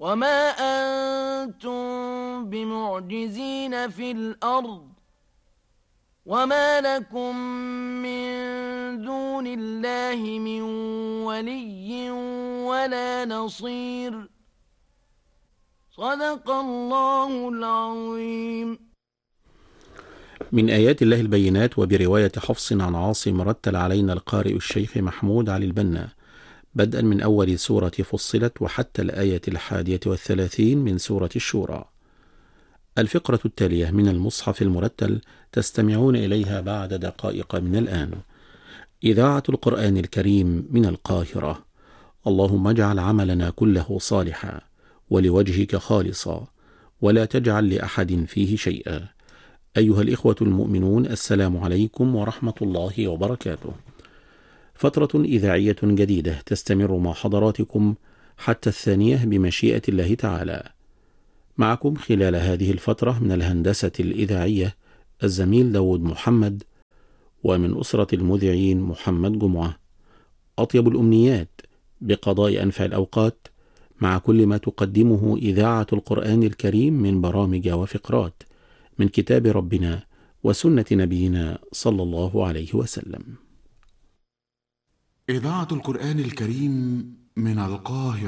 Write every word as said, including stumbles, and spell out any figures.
وما أنتم بمعجزين في الأرض وما لكم من دون الله من ولي ولا نصير. صدق الله العظيم. من آيات الله البينات. وبرواية حفص عن عاصم رتل علينا القارئ الشيخ محمود علي البنا بدءا من أول سورة فصلت وحتى الآية الحادية والثلاثين من سورة الشورى. الفقرة التالية من المصحف المرتل تستمعون إليها بعد دقائق من الآن. إذاعة القرآن الكريم من القاهرة. اللهم اجعل عملنا كله صالحا ولوجهك خالصا ولا تجعل لأحد فيه شيئا. أيها الإخوة المؤمنون، السلام عليكم ورحمة الله وبركاته. فترة إذاعية جديدة تستمر مع حضراتكم حتى الثانية بمشيئة الله تعالى. معكم خلال هذه الفترة من الهندسة الإذاعية الزميل داود محمد، ومن أسرة المذيعين محمد جمعة. أطيب الأمنيات بقضاء أنفع الأوقات مع كل ما تقدمه إذاعة القرآن الكريم من برامج وفقرات من كتاب ربنا وسنة نبينا صلى الله عليه وسلم. إذاعة القرآن الكريم من القاهرة.